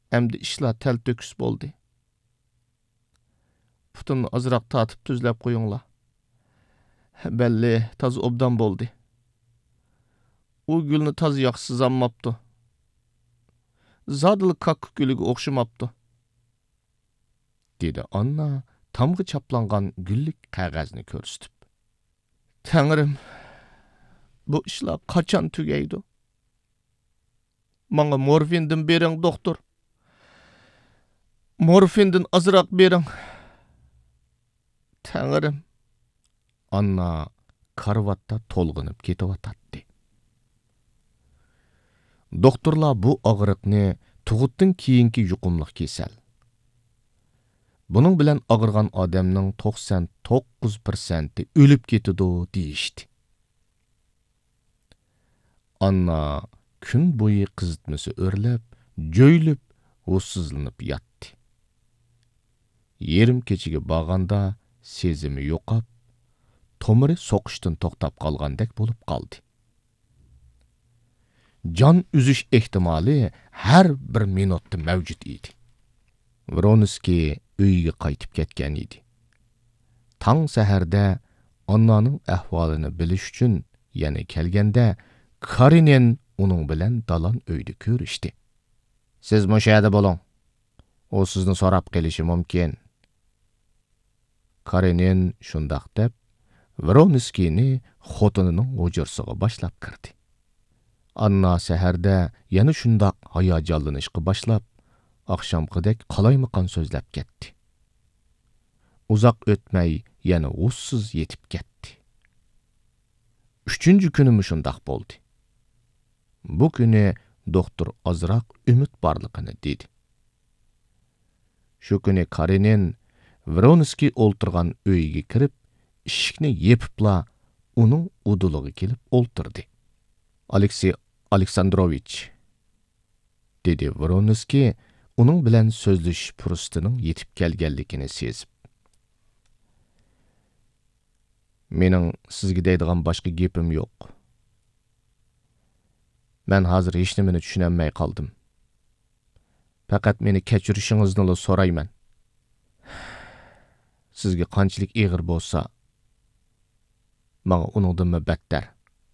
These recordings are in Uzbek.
Әмді ішла тәл төкіс болды. Putun azıraq tatıb düzləb qoyunla. Bəlli, taz obdan boldu. O gülünü taz yaxsızanmapdı. Zadılı kakı gülüge oxşumapdı. Dedi Anna, tamğı çaplanğan güllük qağazını körüstüb. Tәңірім, bu işler kaçan tügeydi? Bana morfindin beriň, doktor. Morfindin azıraq beriň. Tәңірім. Anna karvatta tolğunub ketip atatdı. Doktorlar bu ağırıqni tugutdan keyinki yuqumluq kesel. Bunun bilen ağırgan adamның 99% ölüp ketidu deyişdi. Anna gün boyu qızıtması örlep, göylüp, hussuzlanıp yattı. Yerim keçigi bağanda sezimi yoqap, tomiri soqıştın toqtap qalgandek bolup qaldı. Can üzüş ehtimali her bir minutda mevcut idi. Vronskiy öýüge qaytyp ketken idi. Taң säherde Annanyň ähwalyny biliş üçin ýene kelgende Karinen onuň bilen dalan öýde körüşdi. Siz moşäde boluň. O sizni sorap gelişi mümkin. Karinen şundak dep Vronskiyni xotunynyň ojursuga başlap kirdi. Anna säherde ýene şundak haýajanlanyşky başlap akşamkıdek kalaymıkan sözlep ketdi. Uzak ötmey ýene ussuz yetip ketdi. 3-nji günü şundak boldy. Bu günü doktor azrak ümit barlygyny dedi. Şu günü Karinen Vronskiy olturgan öýüge kirip, işikni yepipla onuň udulugy kelip olturdy. Aleksey Aleksandrovich, dedi Vronskiy, onun bilen sözlüş pürüstünün yetip gelgenlikini sezip. Menin sizge deydigan başka gepim yok. Men hazır hiç nimeni düşünenmey kaldım. Fakat meni keçirişinizni sorayman. Sizge kançilik eğir bolsa, maňa onundan better.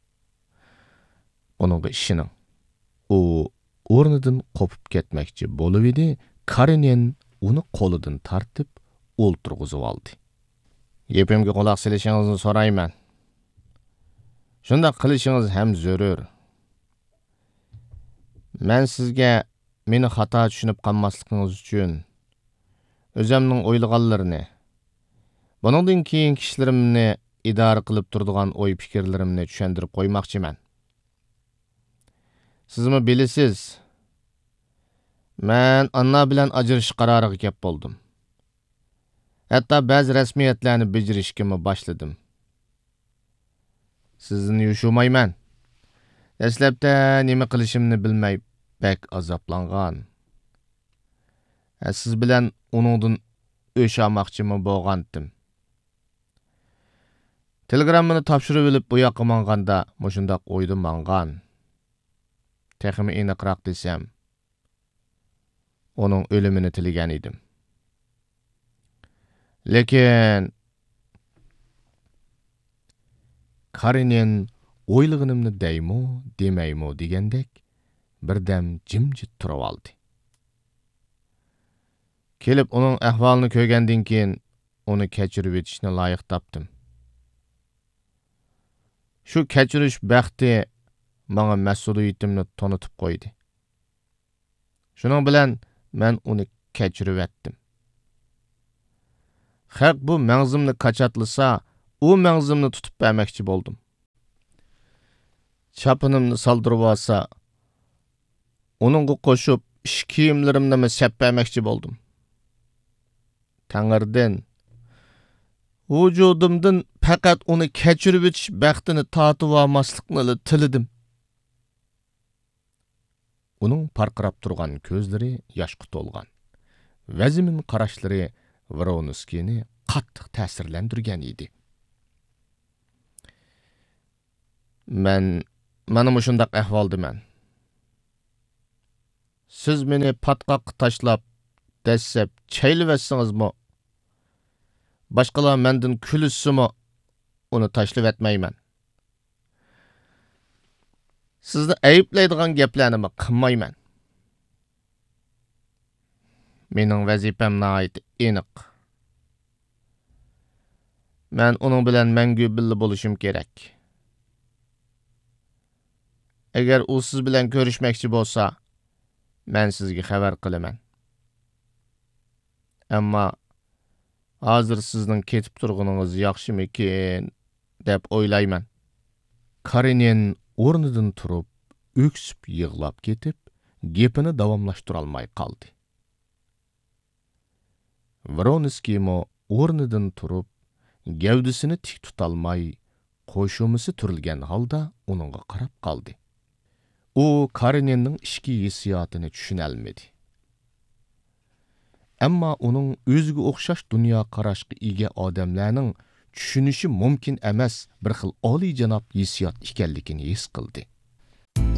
Onunga işinin. O ornudan kopup ketmekçi bolup idi, Karinen onu koludan tartıp olturguzup aldı. Gepimge kulak silişiňizni sorayman. Şunda kılışıňyz hem zörür. Men sizge meni hata düşünüp kalmaslygyňyz üçin özümniň oýlaganlaryny, bunundan keyin kişilerimni idare kılıp durdugan oy pikirlerimni düşendirip koymakçyman. Sizmi bilisiz, men Anna bilen ajyrış kararyga kep boldum. Hatta bäzi resmiýetlerini bijirişkimi başladım. Sizni ýuşumayman. Deslepde nime kılışımni bilmey bek azaplangan. Siz bilen onundan öşamakçymı boğandym. Telegramını tapşırıp bilip bu ýakka manganda moşundak oýdy mangan. Tehimi eniqrak desem, onun ölümini tilegen idim. Lekin Karinen oýlygynymny deýmo, demeýmo digendek birdem jimjit turup aldy. Kelip onun ähwalyny köýgenden keyin onu keçirip etişine laýyk tapdym. Şu keçiriş bəxti maňa mäsuliýetimni tonutup goýdy. Şunuň bilen men onu keçirip etdim. Halk bu meňzimni kaçatlysa, o meňzimni tutup bermekçi boldum. Çapynymny saldyryp alsa, onunga koşup iş kiyimlerimni sep bermekçi boldum. Taňyrdan wujudymdan fakat onu keçirip etiş bəxtini tatyp almaslykny tilidim. Onun parqırap turgan közleri yaşqı tolgan. Väzimin qaraşlary Vronskiyni qattiq täsirlendirgen idi. Men mana şundak ähwaldyman. siz meni patqoqqa tashlab, dəssəb, çəylivətsiniz-mi? Başqalar məndən külüssümü, onu taşlıb etməyəm. Sizni ayıplaydigan gaplarni qilmayman. Mening vazifam nihoyat aniq. Men uning bilan mangu birga bo'lishim kerak. Agar u siz bilan ko'rishmoqchi bo'lsa, men sizga xabar qilaman. Ammo hozir sizning ketib turganingiz yaxshimikin deb o'ylayman. Karenin o'rnidan turib, öksüp yig'lab ketib, gapini davomlashtira olmay qoldi. Vronskiy o'rnidan turib, gavdisini tik tutolmay, qo'shimisi turilgan holda uningga qarab qoldi. U Kareninning ichki hissiyotini tushuna olmadi. Ammo uning o'ziga o'xshash dunyo qarashga ega odamlarning tushunishi mumkin emas bir xil oliyjanob hissiyot ekanligini his qildi.